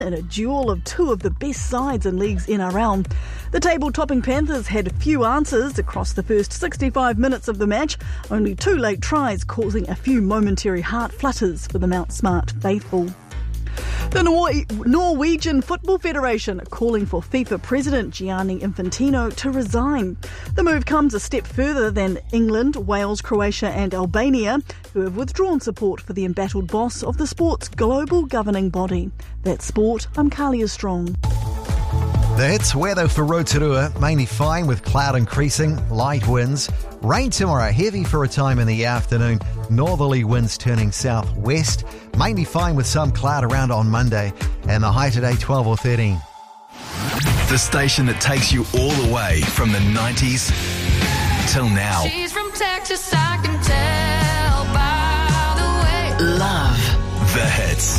in a duel of two of the best sides in League's NRL. The table-topping Panthers had few answers across the first 65 minutes of the match, only two late tries causing a few momentary heart flutters for the Mount Smart faithful. The Norwegian Football Federation calling for FIFA President Gianni Infantino to resign. The move comes a step further than England, Wales, Croatia and Albania, who have withdrawn support for the embattled boss of the sport's global governing body. That's Sport, I'm Kalia Strong. The Hits weather for Rotorua, mainly fine with cloud increasing, light winds. Rain tomorrow, heavy for a time in the afternoon. Northerly winds turning southwest. Mainly fine with some cloud around on Monday. And the high today, 12 or 13. The station that takes you all the way from the 90s till now. She's from Texas, I can tell by the way. Love the Hits.